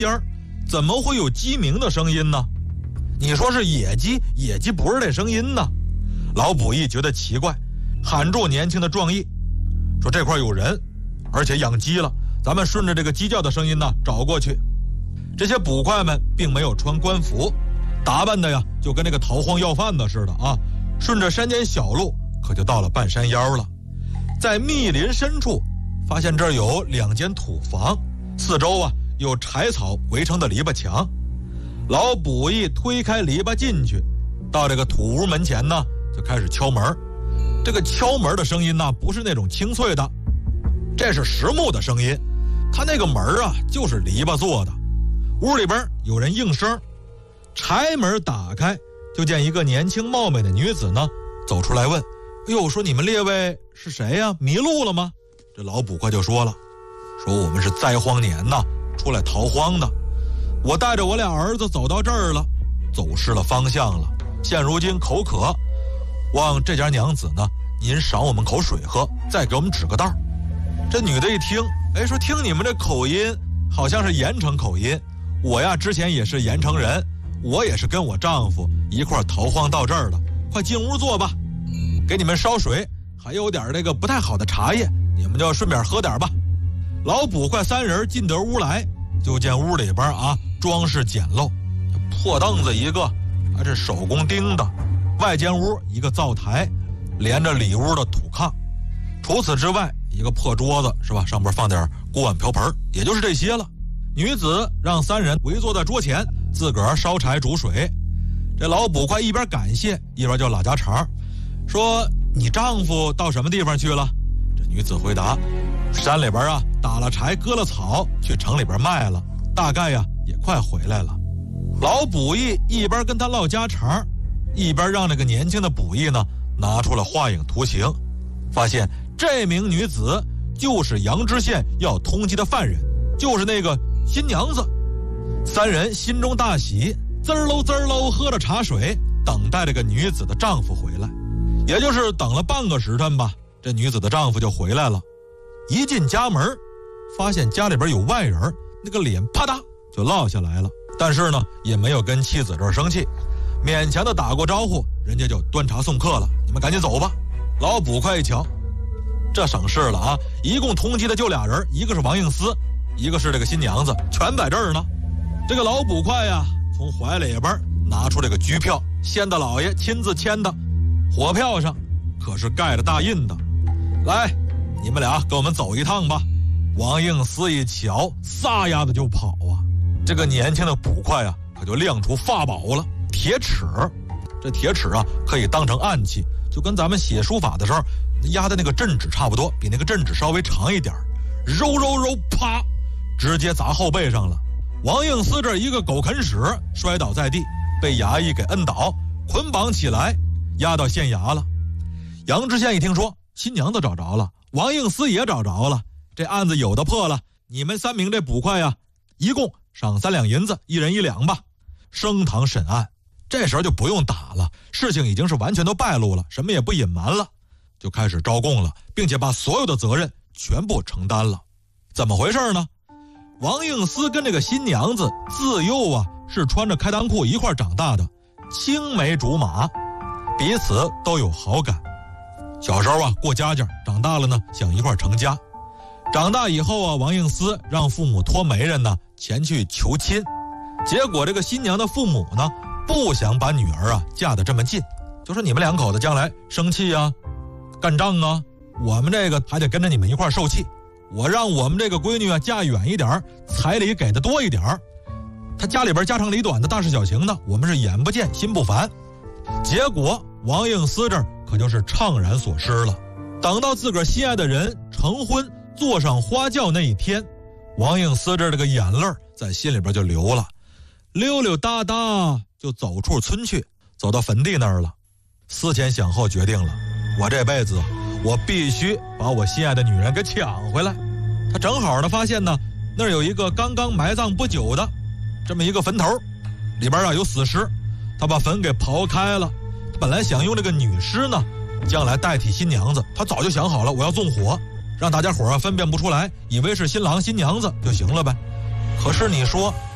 边怎么会有鸡鸣的声音呢？你说是野鸡，野鸡不是这声音呢。老捕役觉得奇怪，喊住年轻的壮义，说这块有人，而且养鸡了，咱们顺着这个鸡叫的声音呢找过去。这些捕快们并没有穿官服，打扮的呀就跟那个逃荒要饭的似的啊，顺着山间小路可就到了半山腰了。在密林深处发现这儿有2间土房，四周啊有柴草围成的篱笆墙。老捕役推开篱笆进去，到这个土屋门前呢就开始敲门。这个敲门的声音呢不是那种清脆的，这是实木的声音，他那个门啊就是篱笆做的。屋里边有人应声，柴门打开，就见一个年轻貌美的女子呢走出来问，哎呦，说你们列位是谁呀？迷路了吗？这老捕快就说了，说我们是灾荒年呐，出来逃荒的，我带着我俩儿子走到这儿了，走失了方向了，现如今口渴，望这家娘子呢您赏我们口水喝，再给我们指个道。这女的一听，哎，说听你们这口音好像是盐城口音，我呀之前也是盐城人，我也是跟我丈夫一块逃荒到这儿的，快进屋坐吧，给你们烧水，还有点这个不太好的茶叶，你们就顺便喝点吧。老捕快3人进得屋来，就见屋里边啊装饰简陋，破凳子一个，还是手工钉的，外间屋一个灶台，连着里屋的土炕，除此之外一个破桌子是吧，上边放点锅碗瓢盆，也就是这些了。女子让3人围坐在桌前，自个儿烧柴煮水。这老捕快一边感谢一边就拉家常，说你丈夫到什么地方去了？这女子回答，山里边啊打了柴割了草，去城里边卖了，大概呀也快回来了。老捕役一边跟他唠家常，一边让那个年轻的捕役呢拿出了画影图形，发现这名女子就是阳枝县要通缉的犯人，就是那个新娘子。3人心中大喜，滋儿喽滋儿喽喝着茶水，等待这个女子的丈夫回来。也就是等了半个时辰吧，这女子的丈夫就回来了。一进家门，发现家里边有外人，那个脸啪嗒就落下来了，但是呢也没有跟妻子这儿生气，勉强的打过招呼，人家就端茶送客了，你们赶紧走吧。老捕快一瞧，这省事了啊，一共通缉的就2人，一个是王应司，一个是这个新娘子，全在这儿呢。这个老捕快呀从怀里边拿出这个居票，先大老爷亲自签的，火票上可是盖着大印的，来，你们俩跟我们走一趟吧。王应司一瞧，撒丫子就跑啊。这个年轻的捕快啊可就亮出法宝了，铁尺。这铁尺啊可以当成暗器，就跟咱们写书法的时候压的那个镇纸差不多，比那个镇纸稍微长一点，揉揉揉，啪，直接砸后背上了。王应司这一个狗啃屎，摔倒在地，被衙役给摁倒，捆绑起来，押到县衙了。阳枝县一听说新娘子找着了，王应司也找着了，这案子有的破了，你们3名这捕快呀，一共赏3两银子，1人1两吧。升堂审案，这时候就不用打了，事情已经是完全都败露了，什么也不隐瞒了，就开始招供了，并且把所有的责任全部承担了。怎么回事呢？王应司跟这个新娘子自幼啊是穿着开裆裤一块长大的，青梅竹马，彼此都有好感。小时候啊过家家，长大了呢想一块成家。长大以后啊，王应司让父母托媒人呢前去求亲，结果这个新娘的父母呢不想把女儿啊嫁得这么近，就说你们2口子将来生气啊干仗啊，我们这个还得跟着你们一块受气，我让我们这个闺女啊嫁远一点，彩礼给的多一点，她家里边家长里短的大事小情的，我们是眼不见心不烦。结果王应司这儿可就是怅然所失了。等到自个儿心爱的人成婚坐上花轿那一天，王应司这个眼泪在心里边就流了，溜溜达达就走出村去，走到坟地那儿了。思前想后决定了，我这辈子我必须把我心爱的女人给抢回来。他正好呢发现呢那儿有一个刚刚埋葬不久的这么一个坟头，里边啊有死尸，他把坟给刨开了，本来想用这个女尸呢将来代替新娘子，他早就想好了，我要纵火，让大家伙啊分辨不出来，以为是新郎新娘子就行了呗。可是你说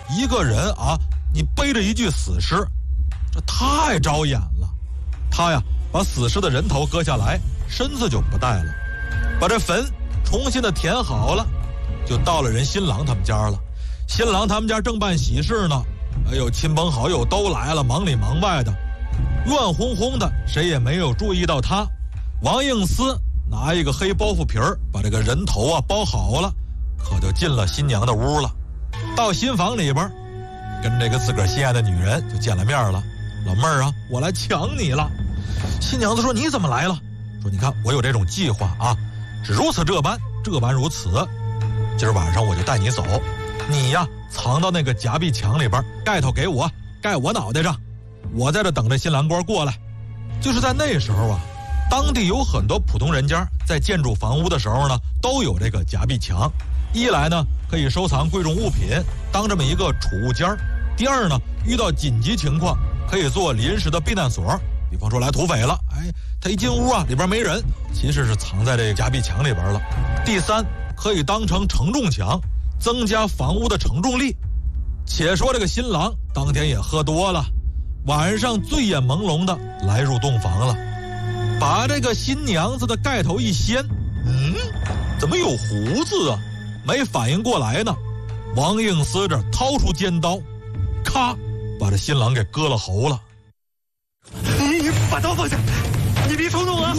一个人啊，你背着一具死尸，这太招眼了。他呀，把死尸的人头割下来，身子就不带了，把这坟重新的填好了，就到了人新郎他们家了。新郎他们家正办喜事呢，哎呦，亲朋好友都来了，忙里忙外的，乱哄哄的，谁也没有注意到他。王应思拿一个黑包袱皮儿，把这个人头啊包好了，可就进了新娘的屋了。到新房里边，跟这个自个儿心爱的女人就见了面了。老妹儿啊，我来抢你了。新娘子说：“你怎么来了？”说：“你看我有这种计划啊，是如此这般，这般如此。今儿晚上我就带你走，你呀藏到那个夹壁墙里边，盖头给我，盖我脑袋上，我在这等着新郎官过来。”就是在那时候啊，当地有很多普通人家在建筑房屋的时候呢，都有这个夹壁墙。一来呢，可以收藏贵重物品，当这么一个储物间；第二呢，遇到紧急情况可以做临时的避难所。比方说来土匪了，哎，他一进屋啊，里边没人，其实是藏在这个夹壁墙里边了。第三，可以当成承重墙，增加房屋的承重力。且说这个新郎当天也喝多了，晚上醉眼朦胧的来入洞房了，把这个新娘子的盖头一掀，怎么有胡子啊？没反应过来呢，王应思这掏出尖刀，咔，把这新郎给割了喉了。 你把刀放下，你别冲动啊！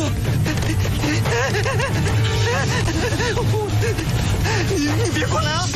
你别过来啊！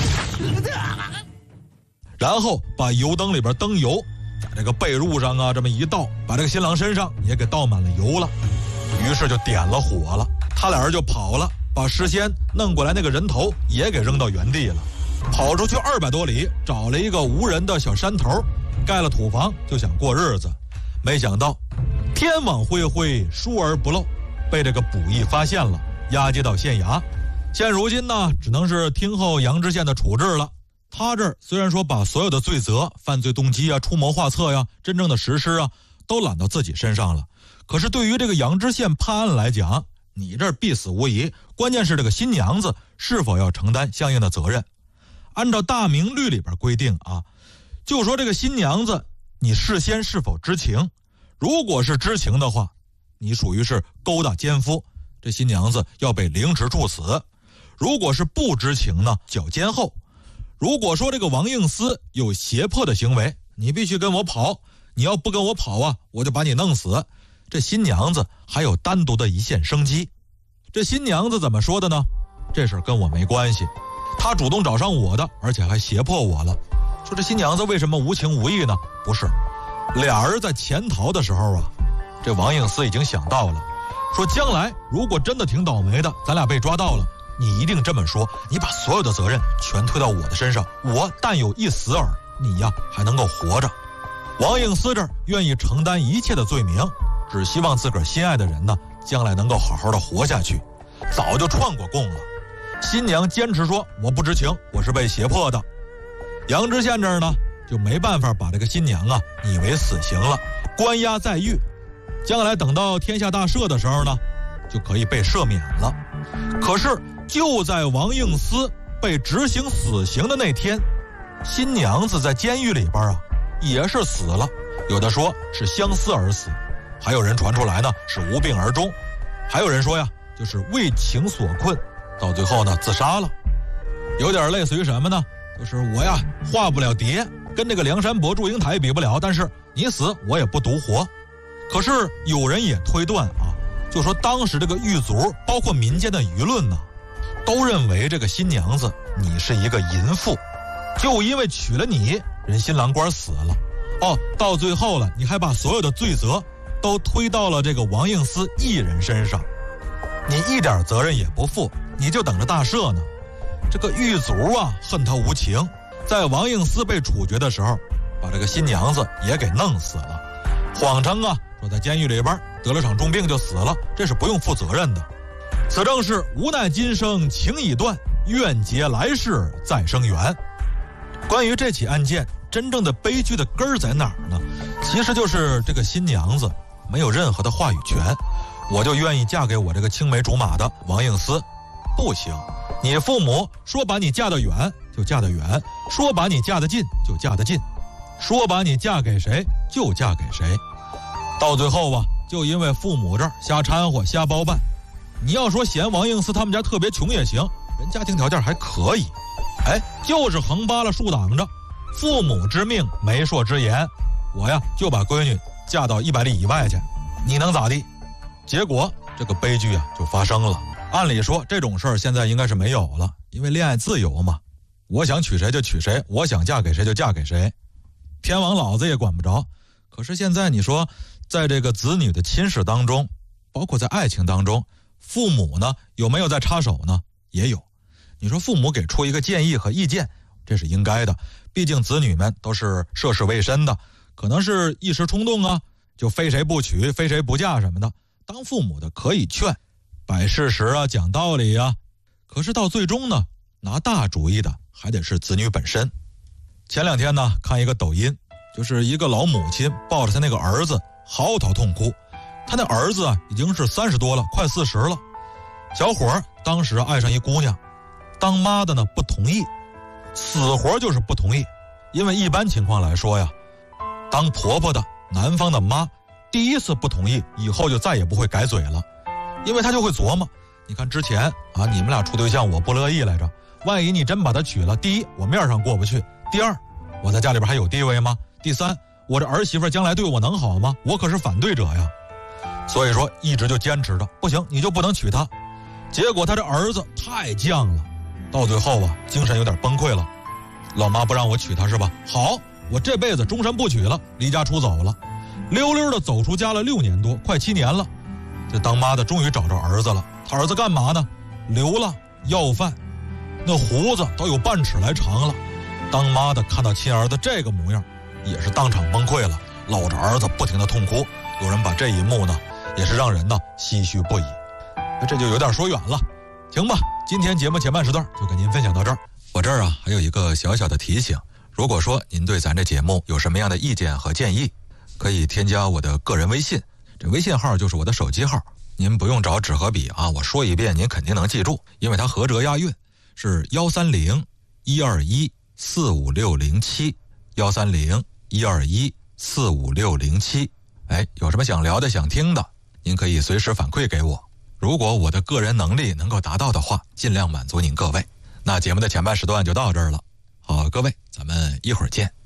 然后把油灯里边灯油在这个被褥上啊这么一倒，把这个新郎身上也给倒满了油了。于是就点了火了，他俩人就跑了，把事先弄过来那个人头也给扔到原地了，跑出去200多里，找了一个无人的小山头，盖了土房，就想过日子。没想到天网恢恢，疏而不漏，被这个捕役发现了，押解到县衙。现如今呢，只能是听候杨知县的处置了。他这儿虽然说把所有的罪责、犯罪动机啊、出谋划策呀、真正的实施啊，都揽到自己身上了，可是对于这个杨知县判案来讲，你这儿必死无疑，关键是这个新娘子是否要承担相应的责任。按照大明律里边规定啊，就说这个新娘子你事先是否知情，如果是知情的话，你属于是勾搭奸夫，这新娘子要被凌迟处死。如果是不知情呢，绞监候。如果说这个王应思有胁迫的行为，你必须跟我跑，你要不跟我跑啊，我就把你弄死。这新娘子还有单独的一线生机。这新娘子怎么说的呢？这事儿跟我没关系，她主动找上我的，而且还胁迫我了。说这新娘子为什么无情无义呢？不是，俩人在潜逃的时候啊，这王应思已经想到了，说将来如果真的挺倒霉的，咱俩被抓到了，你一定这么说，你把所有的责任全推到我的身上，我但有一死耳，你呀还能够活着。王应思这儿愿意承担一切的罪名，只希望自个儿心爱的人呢，将来能够好好的活下去。早就串过供了。新娘坚持说我不知情，我是被胁迫的。杨知县这儿呢，就没办法把这个新娘啊拟为死刑了，关押在狱。将来等到天下大赦的时候呢，就可以被赦免了。可是就在王应思被执行死刑的那天，新娘子在监狱里边啊也是死了，有的说是相思而死，还有人传出来呢是无病而终，还有人说呀就是为情所困，到最后呢自杀了。有点类似于什么呢？就是我呀化不了蝶，跟这个梁山伯祝英台比不了，但是你死我也不独活。可是有人也推断啊，就说当时这个狱卒包括民间的舆论呢，都认为这个新娘子你是一个淫妇，就因为娶了你，人新郎官死了，到最后了，你还把所有的罪责都推到了这个王应思一人身上，你一点责任也不负，你就等着大赦呢。这个狱卒啊恨他无情，在王应思被处决的时候，把这个新娘子也给弄死了，谎称啊说在监狱里边得了场重病就死了，这是不用负责任的。此正是无奈今生情已断，愿结来世再生缘。关于这起案件真正的悲剧的根儿在哪儿呢？其实就是这个新娘子没有任何的话语权，我就愿意嫁给我这个青梅竹马的王应思，不行， 你父母说把你嫁得远就嫁得远，说把你嫁得近就嫁得近，说把你嫁给谁就嫁给谁，到最后啊，就因为父母这儿瞎掺和瞎包办。你要说嫌王应司他们家特别穷也行，人家庭条件还可以，就是横扒了竖挡着，父母之命媒妁之言，我呀就把闺女嫁到100里以外去，你能咋地？结果这个悲剧啊就发生了。按理说这种事儿现在应该是没有了，因为恋爱自由嘛，我想娶谁就娶谁，我想嫁给谁就嫁给谁，天王老子也管不着。可是现在你说，在这个子女的亲事当中，包括在爱情当中，父母呢有没有在插手呢？也有。你说父母给出一个建议和意见，这是应该的，毕竟子女们都是涉世未深的，可能是一时冲动啊，就非谁不娶非谁不嫁什么的，当父母的可以劝，摆事实啊，讲道理啊。可是到最终呢，拿大主意的还得是子女本身。前2天呢，看一个抖音，就是一个老母亲抱着他那个儿子嚎啕痛哭。他那儿子啊已经是30多了，快40了。小伙儿当时爱上一姑娘，当妈的呢不同意，死活就是不同意。因为一般情况来说呀，当婆婆的男方的妈第一次不同意，以后就再也不会改嘴了，因为他就会琢磨，你看之前啊你们俩处对象我不乐意来着，万一你真把他娶了，第一我面上过不去，第二我在家里边还有地位吗？第三我这儿媳妇将来对我能好吗？我可是反对者呀。所以说一直就坚持着，不行你就不能娶她。结果他这儿子太犟了，到最后啊精神有点崩溃了。老妈不让我娶她是吧？好，我这辈子终身不娶了，离家出走了。溜溜的走出家了6年多，快7年了。这当妈的终于找着儿子了，他儿子干嘛呢？流浪要饭，那胡子都有半尺来长了。当妈的看到亲儿子这个模样，也是当场崩溃了，搂着儿子不停的痛哭。有人把这一幕呢也是让人呢唏嘘不已。这就有点说远了，行吧，今天节目前半时段就跟您分享到这儿。我这儿啊还有一个小小的提醒，如果说您对咱这节目有什么样的意见和建议，可以添加我的个人微信，这微信号就是我的手机号，您不用找纸和笔啊，我说一遍您肯定能记住，因为它合辙押韵，是130-121-45607 130-121-45607。有什么想聊的想听的，您可以随时反馈给我，如果我的个人能力能够达到的话，尽量满足您各位。那节目的前半时段就到这儿了，好，各位咱们一会儿见。